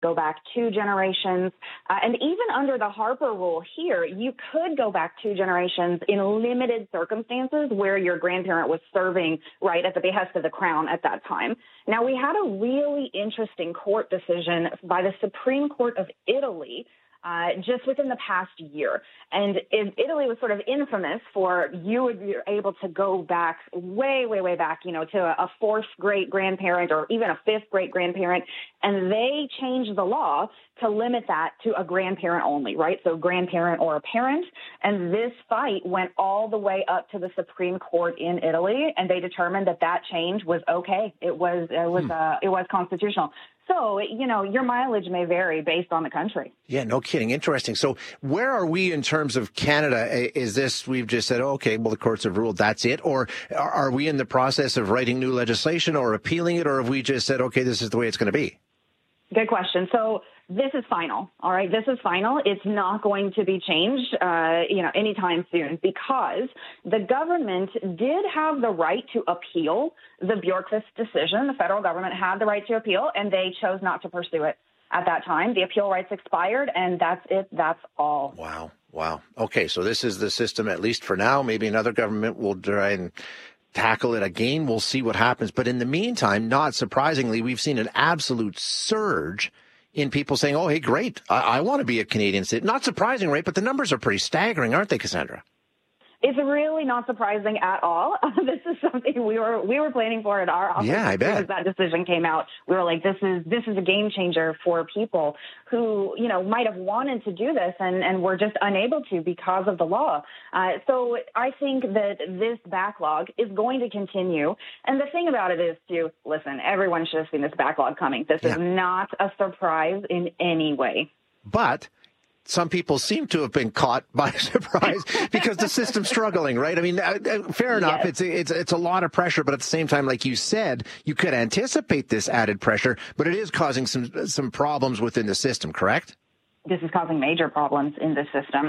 go back 2 generations. And even under the Harper rule here, you could go back 2 generations in limited circumstances where your grandparent was serving right at the behest of the crown at that time. Now, we had a really interesting court decision by the Supreme Court of Italy just within the past year. And Italy was sort of infamous for you would be able to go back way, way, way back, to a 4th great-grandparent or even a 5th great-grandparent. And they changed the law to limit that to a grandparent only, right? So grandparent or a parent. And this fight went all the way up to the Supreme Court in Italy, and they determined that change was okay. It was constitutional. So, your mileage may vary based on the country. Yeah, no kidding. Interesting. So where are we in terms of Canada? Is this, we've just said, okay, well, the courts have ruled, that's it? Or are we in the process of writing new legislation or appealing it? Or have we just said, okay, this is the way it's going to be? Good question. So this is final. All right. This is final. It's not going to be changed, anytime soon, because the government did have the right to appeal the Bjorkqvist decision. The federal government had the right to appeal, and they chose not to pursue it at that time. The appeal rights expired, and that's it. That's all. Wow. Okay. So this is the system, at least for now. Maybe another government will try and tackle it again. We'll see what happens. But in the meantime, not surprisingly, we've seen an absolute surge in people saying, oh, hey, great, I want to be a Canadian citizen. Not surprising, right? But the numbers are pretty staggering, aren't they, Cassandra? It's really not surprising at all. This is something we were planning for at our office. Yeah, I bet. As that decision came out, we were like, this is a game changer for people who, might have wanted to do this and were just unable to because of the law. So I think that this backlog is going to continue. And the thing about it is, too, listen, everyone should have seen this backlog coming. This is not a surprise in any way. But some people seem to have been caught by surprise because the system's struggling, right? I mean, fair enough. Yes. It's a lot of pressure, but at the same time, like you said, you could anticipate this added pressure, but it is causing some problems within the system, correct? This is causing major problems in the system.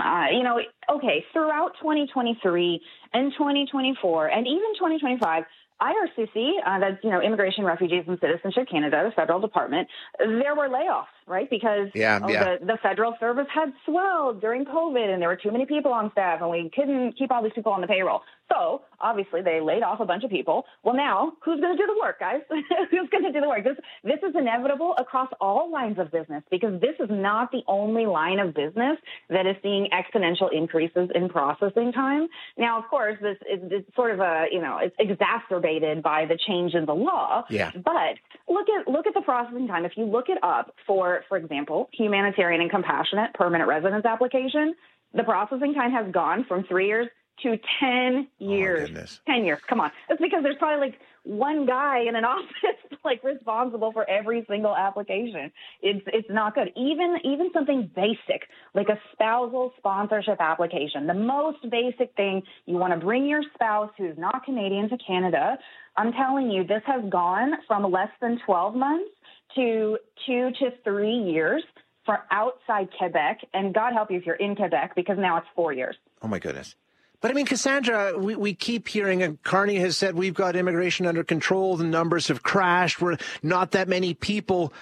Throughout 2023 and 2024 and even 2025, IRCC, that's, Immigration, Refugees, and Citizenship Canada, the federal department, there were layoffs, right? Because the federal service had swelled during COVID and there were too many people on staff and we couldn't keep all these people on the payroll. So obviously they laid off a bunch of people. Well, now who's going to do the work, guys? Who's going to do the work? This is inevitable across all lines of business because this is not the only line of business that is seeing exponential increases in processing time. Now, of course, this is sort of it's exacerbated by the change in the law. Yeah. But look at the processing time. If you look it up for example, humanitarian and compassionate permanent residence application, the processing time has gone from 3 years to 10 years. Oh, goodness. 10 years. Come on. That's because there's probably like one guy in an office responsible for every single application. It's not good. Even something basic like a spousal sponsorship application, the most basic thing, you want to bring your spouse who's not Canadian to Canada. I'm telling you, this has gone from less than 12 months to 2 to 3 years for outside Quebec. And God help you if you're in Quebec, because now it's 4 years. Oh, my goodness. But I mean, Cassandra, we keep hearing, and Carney has said we've got immigration under control. The numbers have crashed. We're not that many people.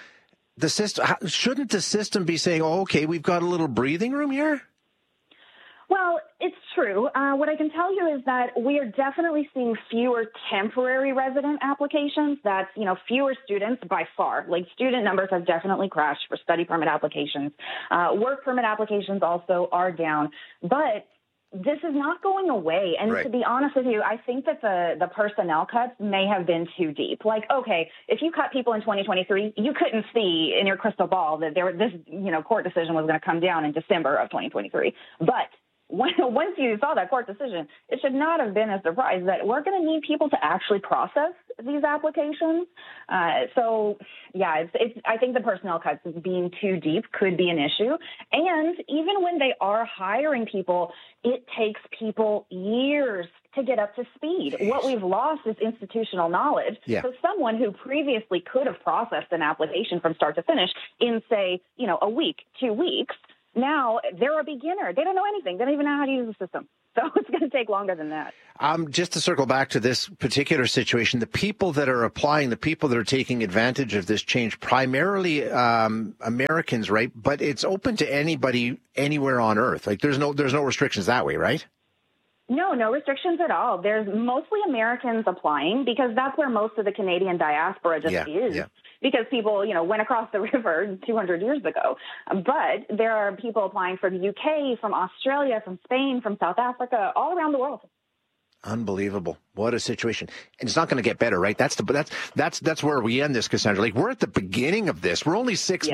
Shouldn't the system be saying, oh, okay, we've got a little breathing room here? Well, it's true. What I can tell you is that we are definitely seeing fewer temporary resident applications. That's, fewer students by far. Like, student numbers have definitely crashed for study permit applications. Work permit applications also are down. But this is not going away. And right. To be honest with you, I think that the personnel cuts may have been too deep. Like, okay, if you cut people in 2023, you couldn't see in your crystal ball that this court decision was going to come down in December of 2023. But once you saw that court decision, it should not have been a surprise that we're going to need people to actually process these applications. I think the personnel cuts being too deep could be an issue. And even when they are hiring people, it takes people years to get up to speed. What we've lost is institutional knowledge. Yeah. So someone who previously could have processed an application from start to finish in, say, a week, 2 weeks, now they're a beginner. They don't know anything. They don't even know how to use the system. So it's going to take longer than that. Just to circle back to this particular situation, the people that are applying, the people that are taking advantage of this change, primarily Americans, right? But it's open to anybody anywhere on Earth. Like there's no restrictions that way, right? No restrictions at all. There's mostly Americans applying because that's where most of the Canadian diaspora just is. Yeah. Because people, went across the river 200 years ago. But there are people applying from the UK, from Australia, from Spain, from South Africa, all around the world. Unbelievable. What a situation. And it's not going to get better, right? That's where we end this, Cassandra. Like we're at the beginning of this. We're only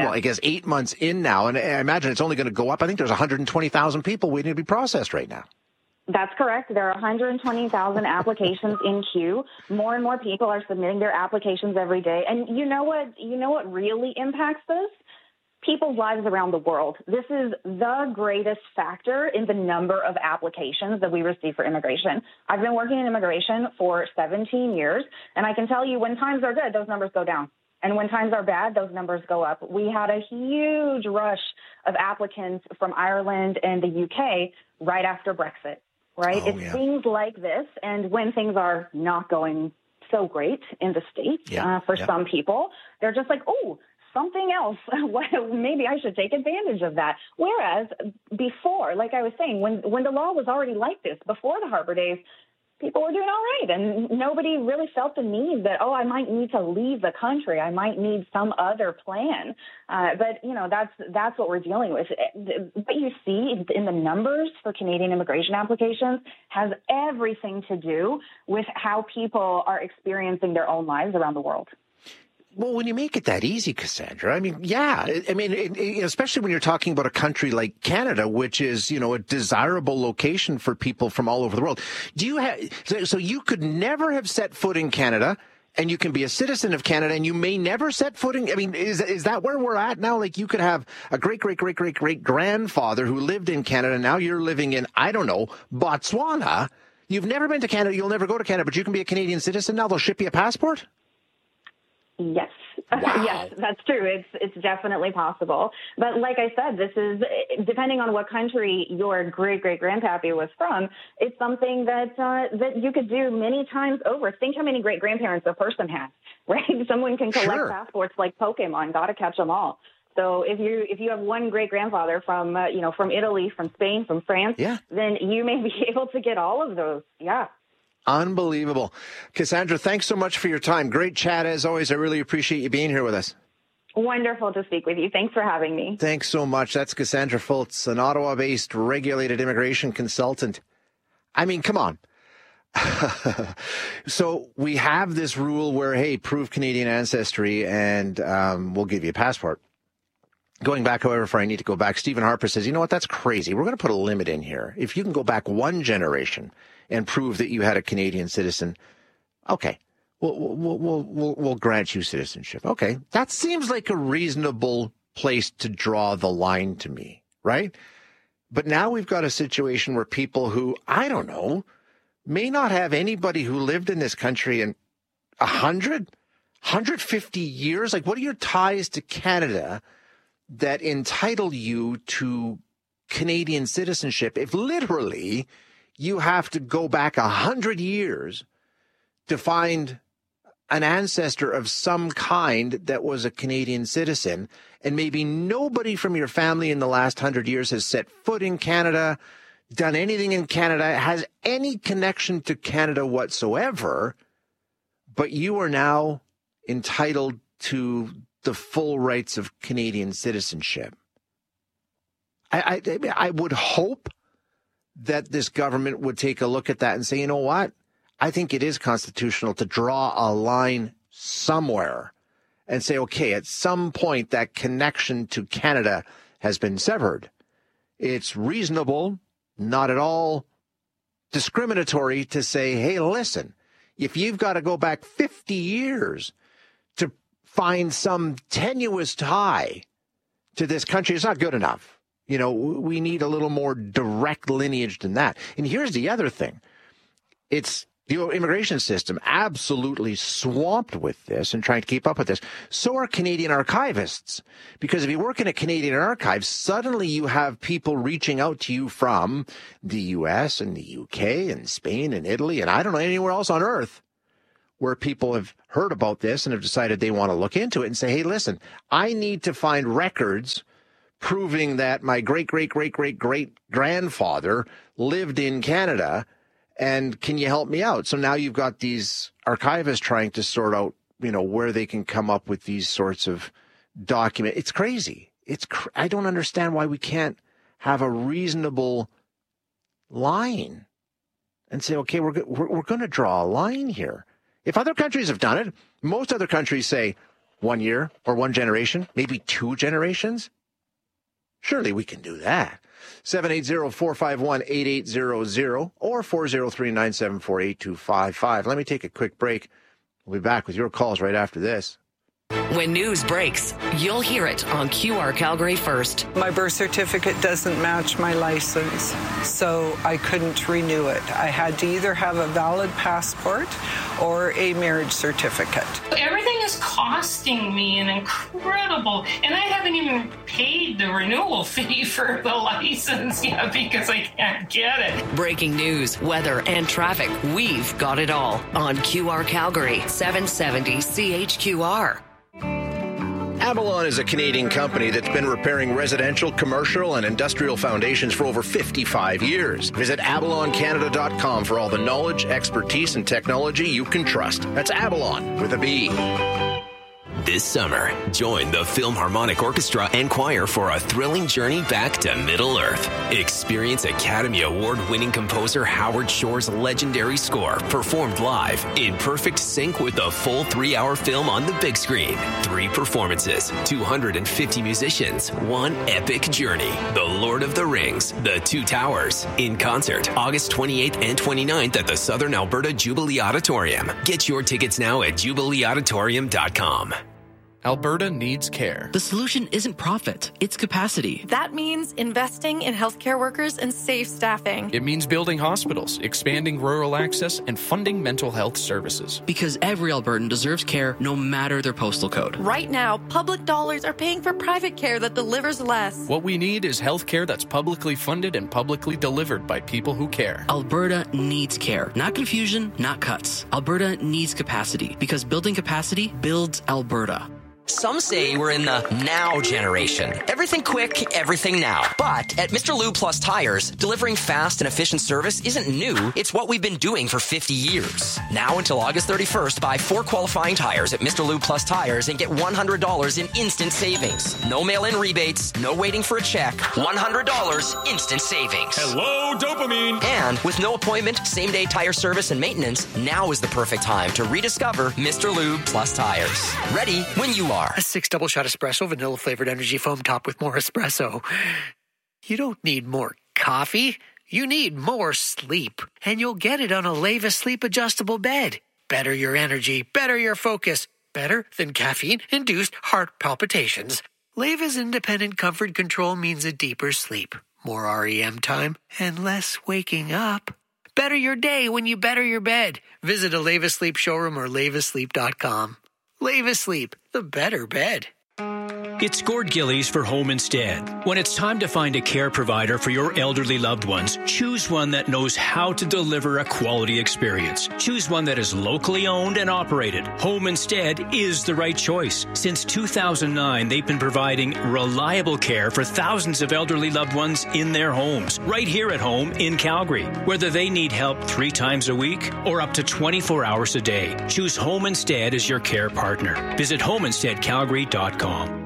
8 months in now. And I imagine it's only going to go up. I think there's 120,000 people waiting to be processed right now. That's correct. There are 120,000 applications in queue. More and more people are submitting their applications every day. And you know what really impacts this? People's lives around the world. This is the greatest factor in the number of applications that we receive for immigration. I've been working in immigration for 17 years, and I can tell you when times are good, those numbers go down. And when times are bad, those numbers go up. We had a huge rush of applicants from Ireland and the UK right after Brexit. Right? Oh, it's things like this. And when things are not going so great in the States, for some people, they're just like, oh, something else. Maybe I should take advantage of that. Whereas before, like I was saying, when the law was already like this, before the Harper days, people were doing all right. And nobody really felt the need that, I might need to leave the country. I might need some other plan. But, that's what we're dealing with. What you see in the numbers for Canadian immigration applications has everything to do with how people are experiencing their own lives around the world. Well, when you make it that easy, Cassandra, especially when you're talking about a country like Canada, which is, a desirable location for people from all over the world. So you could never have set foot in Canada, and you can be a citizen of Canada, and you may never set footing. Is that where we're at now? Like you could have a great grandfather who lived in Canada. Now you're living in, Botswana. You've never been to Canada. You'll never go to Canada, but you can be a Canadian citizen. Now they'll ship you a passport. Yes. Wow. Yes, that's true. It's definitely possible. But like I said, this is, depending on what country your great-great-grandpappy was from, it's something that you could do many times over. Think how many great-grandparents a person has, right? Someone can collect passports like Pokemon. Got to catch them all. So if you have one great-grandfather from Italy, from Spain, from France, then you may be able to get all of those. Yeah. Unbelievable. Cassandra, thanks so much for your time. Great chat as always. I really appreciate you being here with us. Wonderful to speak with you. Thanks for having me. Thanks so much. That's Cassandra Fultz, an Ottawa-based regulated immigration consultant. Come on. So we have this rule where, hey, prove Canadian ancestry and we'll give you a passport. Going back, however, if I need to go back, Stephen Harper says, you know what, that's crazy. We're going to put a limit in here. If you can go back one generation and prove that you had a Canadian citizen, okay, we'll grant you citizenship. Okay, that seems like a reasonable place to draw the line to me, right? But now we've got a situation where people who, may not have anybody who lived in this country in 150 years. Like, what are your ties to Canada that entitle you to Canadian citizenship if literally you have to go back 100 years to find an ancestor of some kind that was a Canadian citizen, and maybe nobody from your family in the last 100 years has set foot in Canada, done anything in Canada, has any connection to Canada whatsoever, but you are now entitled to the full rights of Canadian citizenship. I would hope that this government would take a look at that and say, you know what? I think it is constitutional to draw a line somewhere and say, okay, at some point that connection to Canada has been severed. It's reasonable, not at all discriminatory to say, hey, listen, if you've got to go back 50 years to find some tenuous tie to this country, it's not good enough. We need a little more direct lineage than that. And here's the other thing. It's The immigration system absolutely swamped with this and trying to keep up with this. So are Canadian archivists. Because if you work in a Canadian archive, suddenly you have people reaching out to you from the US and the UK and Spain and Italy and I don't know anywhere else on earth where people have heard about this and have decided they want to look into it and say, hey, listen, I need to find records proving that my great-great-great-great-great-grandfather lived in Canada. And can you help me out? So now you've got these archivists trying to sort out, where they can come up with these sorts of documents. It's crazy. I don't understand why we can't have a reasonable line and say, okay, we're going to draw a line here. If other countries have done it, most other countries say 1 year or one generation, maybe 2 generations. Surely we can do that. 780-451-8800 or 403-974-8255. Let me take a quick break. We'll be back with your calls right after this. When news breaks, you'll hear it on QR Calgary First. My birth certificate doesn't match my license, so I couldn't renew it. I had to either have a valid passport or a marriage certificate. Everything is costing me an incredible, and I haven't even paid the renewal fee for the license yet because I can't get it. Breaking news, weather, and traffic. We've got it all on QR Calgary, 770 CHQR. Avalon is a Canadian company that's been repairing residential, commercial, and industrial foundations for over 55 years. Visit avaloncanada.com for all the knowledge, expertise, and technology you can trust. That's Avalon with a B. This summer, join the Philharmonic Orchestra and Choir for a thrilling journey back to Middle-earth. Experience Academy Award-winning composer Howard Shore's legendary score performed live in perfect sync with the full 3-hour film on the big screen. 3 performances, 250 musicians, one epic journey. The Lord of the Rings, The Two Towers, in concert August 28th and 29th at the Southern Alberta Jubilee Auditorium. Get your tickets now at jubileeauditorium.com. Alberta needs care. The solution isn't profit, it's capacity. That means investing in healthcare workers and safe staffing. It means building hospitals, expanding rural access, and funding mental health services. Because every Albertan deserves care no matter their postal code. Right now, public dollars are paying for private care that delivers less. What we need is health care that's publicly funded and publicly delivered by people who care. Alberta needs care. Not confusion, not cuts. Alberta needs capacity because building capacity builds Alberta. Some say we're in the now generation. Everything quick, everything now. But at Mr. Lube Plus Tires, delivering fast and efficient service isn't new. It's what we've been doing for 50 years. Now until August 31st, buy 4 qualifying tires at Mr. Lube Plus Tires and get $100 in instant savings. No mail-in rebates, no waiting for a check. $100 instant savings. Hello, dopamine! And with no appointment, same-day tire service and maintenance, now is the perfect time to rediscover Mr. Lube Plus Tires. Ready when you are. A 6 double shot espresso, vanilla flavored energy foam topped with more espresso. You don't need more coffee. You need more sleep. And you'll get it on a Leva Sleep adjustable bed. Better your energy, better your focus. Better than caffeine-induced heart palpitations. Leva's independent comfort control means a deeper sleep, more REM time, and less waking up. Better your day when you better your bed. Visit a Leva Sleep showroom or levasleep.com. Leva Sleep, the better bed. It's Gord Gillies for Home Instead. When it's time to find a care provider for your elderly loved ones, choose one that knows how to deliver a quality experience. Choose one that is locally owned and operated. Home Instead is the right choice. Since 2009, they've been providing reliable care for thousands of elderly loved ones in their homes, right here at home in Calgary. Whether they need help 3 times a week or up to 24 hours a day, choose Home Instead as your care partner. Visit homeinsteadcalgary.com.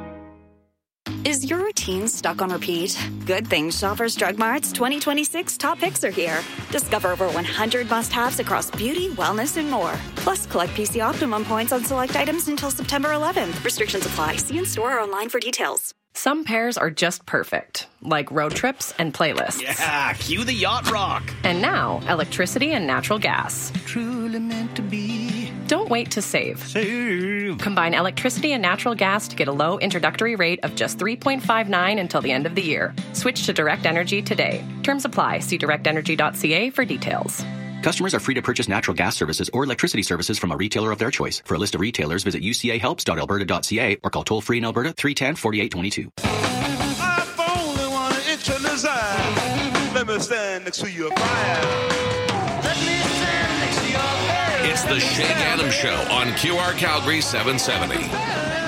Is your routine stuck on repeat? Good thing Shoppers Drug Mart's 2026 top picks are here. Discover over 100 must-haves across beauty, wellness, and more. Plus, collect PC Optimum points on select items until September 11th. Restrictions apply. See in-store or online for details. Some pairs are just perfect, like road trips and playlists. Yeah, cue the yacht rock. And now, electricity and natural gas. Truly meant to be. Don't wait to save. Combine electricity and natural gas to get a low introductory rate of just $3.59 until the end of the year. Switch to Direct Energy today. Terms apply. See directenergy.ca for details. Customers are free to purchase natural gas services or electricity services from a retailer of their choice. For a list of retailers, visit ucahelps.alberta.ca or call toll-free in Alberta 310-4822. Let me stand next to your fire. It's the Shane Adams Show on QR Calgary 770.